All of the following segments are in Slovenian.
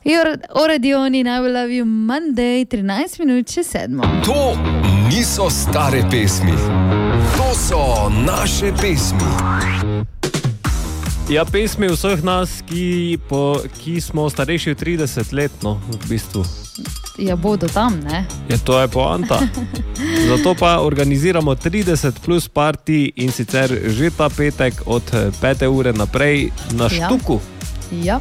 O radioni, I will love you Monday, 13 minut čez 7. To niso stare pesmi. To so naše pesmi. Ja, pesmi vseh nas, ki smo starejši od 30 let, no, v bistvu. Ja, bodo tam, ne? Ja, to je poanta. Zato pa organiziramo 30 plus party in sicer že ta petek od 5. ure naprej na Štuku. Ja.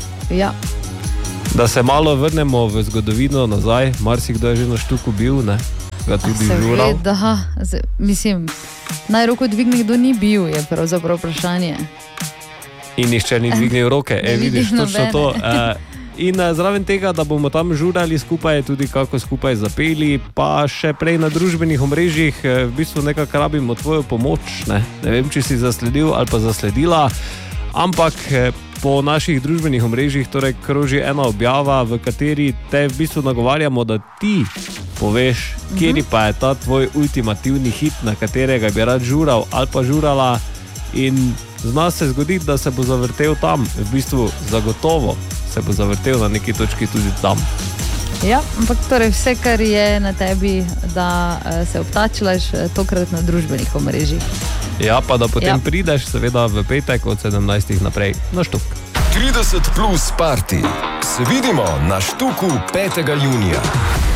Da se malo vrnemo v zgodovino nazaj, marsikdo je že na Štuku bil, ne? Ga tudi žural. Seveda, mislim, najroko dvigne, kdo ni bil, je pravzaprav vprašanje. In nišče ni dvignil roke, vidiš, točno to. In zraven tega, da bomo tam žurali skupaj, tudi kako skupaj zapeli, pa še prej na družbenih omrežjih v bistvu nekako rabimo tvojo pomoč, ne vem, či si zasledil ali pa zasledila, ampak po naših družbenih omrežjih torej kroži ena objava, v kateri te v bistvu nagovarjamo, da ti poveš, kjeri pa je ta tvoj ultimativni hit, na katerega bi rad žural ali pa žurala, in zna se zgoditi, da se bo zavrtel tam, v bistvu zagotovo se bo zavrtel na neki točki tudi tam. Ja, ampak torej vse, kar je na tebi, da se obtačlaš tokrat na družbenih omrežjih. Ja, pa da potem prideš seveda v petek od 17. naprej na Štuk. 30 plus party. Se vidimo na Štuku 5. junija.